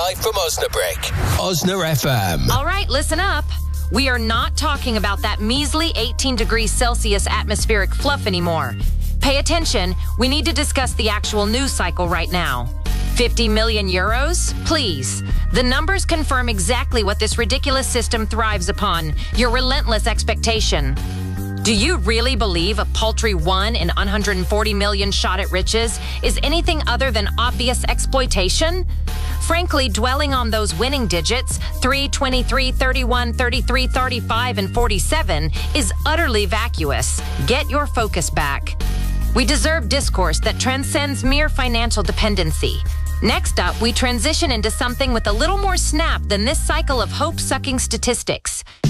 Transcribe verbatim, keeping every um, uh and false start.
live from Osnabrück. Osna F M. All right, listen up. We are not talking about that measly eighteen degrees Celsius atmospheric fluff anymore. Pay attention. We need to discuss the actual news cycle right now. fifty million euros? Please. The numbers confirm exactly what this ridiculous system thrives upon. Your relentless expectation. Do you really believe a paltry one in one hundred forty million shot at riches is anything other than obvious exploitation? Frankly, dwelling on those winning digits, three, twenty-three, thirty-one, thirty-three, thirty-five, and forty-seven, is utterly vacuous. Get your focus back. We deserve discourse that transcends mere financial dependency. Next up, we transition into something with a little more snap than this cycle of hope-sucking statistics.